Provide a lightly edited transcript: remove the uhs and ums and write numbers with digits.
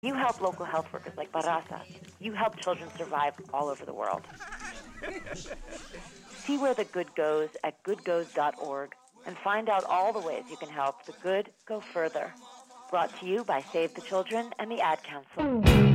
You help local health workers like Barasa. You help children survive all over the world. See where the good goes at goodgoes.org and find out all the ways you can help the good go further. Brought to you by Save the Children and the Ad Council.